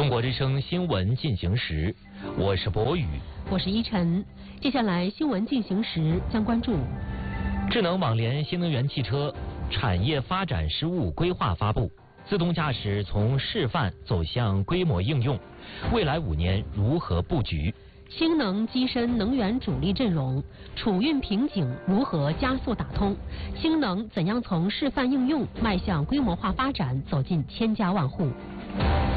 中国之声新闻进行时，我是博宇， 我是依晨。接下来新闻进行时将关注： 智能网联新能源汽车产业发展实务规划发布，自动驾驶从示范走向规模应用，未来5年如何布局？ 氢能跻身能源主力阵容，储运瓶颈如何加速打通？氢能怎样从示范应用迈向规模化发展，走进千家万户？